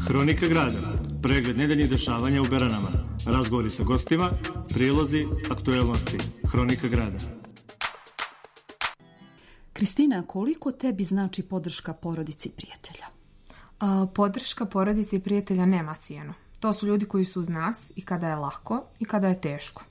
Hronika grada, pregled nedeljnih dešavanja u Beranama, razgovori sa gostima, prilozi, aktuelnosti. Hronika grada. Kristina, koliko tebi znači podrška porodici i prijatelja? Podrška porodici i prijatelja nema cijenu. To su ljudi koji su uz nas i kada je lako i kada je teško.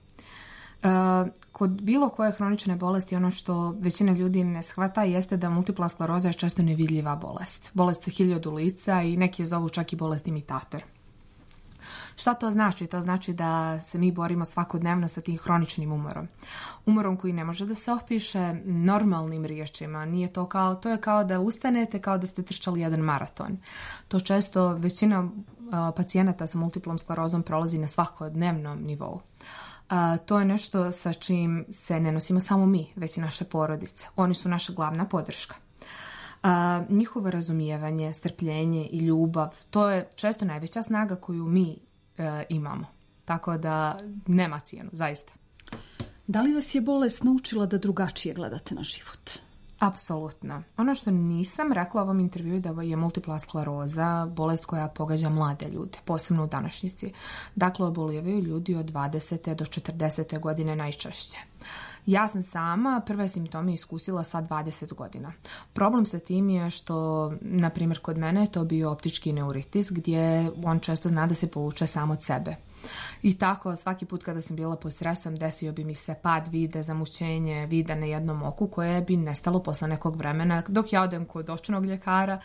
Kod bilo koje hronične bolesti ono što većina ljudi ne shvata jeste da multipla skleroza je često nevidljiva bolest. Bolest sa 1000 lica i neki je zovu čak i bolest imitator. Šta to znači? To znači da se mi borimo svakodnevno sa tim hroničnim umorom. Umorom koji ne može da se opiše normalnim riječima. To je kao da ustanete, kao da ste trčali jedan maraton. To često većina pacijenata sa multiplom sklerozom prolazi na svakodnevnom nivou. To je nešto sa čim se ne nosimo samo mi, već i naše porodice. Oni su naša glavna podrška. Njihovo razumijevanje, strpljenje i ljubav, to je često najveća snaga koju mi imamo. Tako da nema cijenu, zaista. Da li vas je bolest naučila da drugačije gledate na život? Apsolutno. Ono što nisam rekla u ovom intervjuu da je multipla skleroza bolest koja pogađa mlade ljude, posebno u današnjici. Dakle, obolijevaju ljudi od 20. do 40. godine najčešće. Ja sam sama prve simptome iskusila sa 20 godina. Problem sa tim je što, na primjer, kod mene je to bio optički neuritis gdje on često zna da se povuče sam od sebe. I tako svaki put kada sam bila pod stresom desio bi mi se pad vide, zamućenje vida na jednom oku koje bi nestalo posle nekog vremena. Dok ja odem kod očnog ljekara,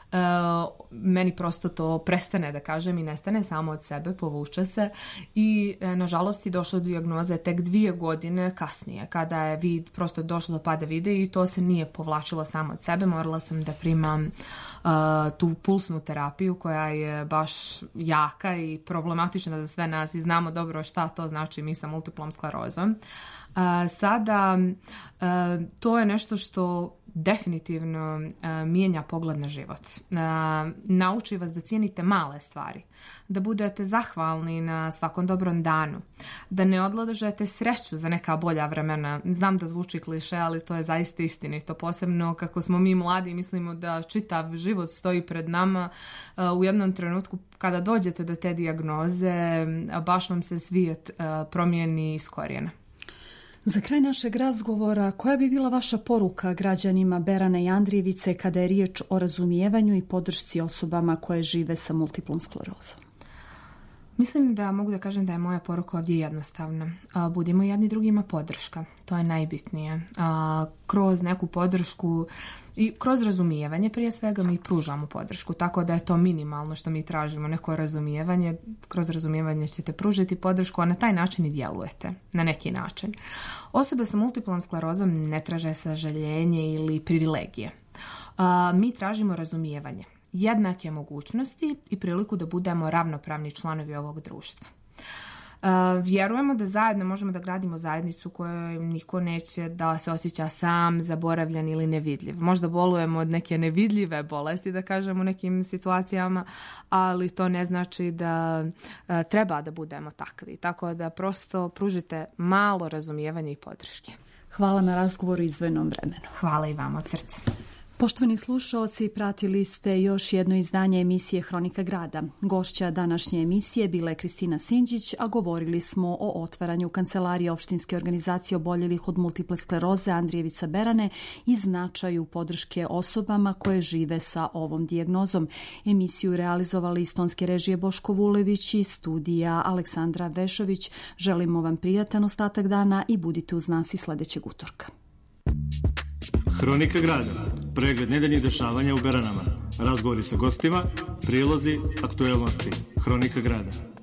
meni prosto to prestane, da kažem, i nestane samo od sebe, povuče se i nažalost je došlo do dijagnoze tek 2 godine kasnije kada je vid prosto došlo do pada vide i to se nije povlačilo samo od sebe. Morala sam da primam tu pulsnu terapiju koja je baš jaka i problematična za sve nas i znamo dobro šta to znači mi sa multiplom sklerozom. Sada to je nešto što definitivno mijenja pogled na život. Nauči vas da cijenite male stvari, da budete zahvalni na svakom dobrom danu, da ne odlažete sreću za neka bolja vremena. Znam da zvuči kliše, ali to je zaista istinito. Posebno kako smo mi mladi i mislimo da čitav život stoji pred nama, u jednom trenutku kada dođete do te dijagnoze, baš vam se svijet promijeni iz korijena. Za kraj našeg razgovora, koja bi bila vaša poruka građanima Berane i Andrijevice kada je riječ o razumijevanju i podršci osobama koje žive sa multiplom sklerozom? Mislim da mogu da kažem da je moja poruka ovdje jednostavna. Budimo jedni drugima podrška. To je najbitnije. Kroz neku podršku i kroz razumijevanje prije svega mi pružamo podršku. Tako da je to minimalno što mi tražimo, neko razumijevanje. Kroz razumijevanje ćete pružiti podršku, a na taj način i djelujete. Na neki način. Osobe sa multiplom sklerozom ne traže sažaljenje ili privilegije. Mi tražimo razumijevanje, jednake mogućnosti i priliku da budemo ravnopravni članovi ovog društva. Vjerujemo da zajedno možemo da gradimo zajednicu kojoj niko neće da se osjeća sam, zaboravljen ili nevidljiv. Možda bolujemo od neke nevidljive bolesti, da kažem, u nekim situacijama, ali to ne znači da treba da budemo takvi. Tako da prosto pružite malo razumijevanja i podrške. Hvala na razgovoru i izdvojenom vremenu. Hvala i vama od srca. Poštovani slušaoci, pratili ste još jedno izdanje emisije Hronika grada. Gošća današnje emisije bila je Kristina Sinđić, a govorili smo o otvaranju Kancelarije opštinske organizacije oboljelih od multiple skleroze Andrijevica Berane i značaju podrške osobama koje žive sa ovom dijagnozom. Emisiju realizovali iz tonske režije Boško Vulević i studija Aleksandra Vešović. Želimo vam prijatan ostatak dana i budite uz nas i sljedećeg utorka. Hronika grada, pregled nedeljnih dešavanja u Beranama, razgovori sa gostima, prilozi, aktuelnosti. Hronika grada.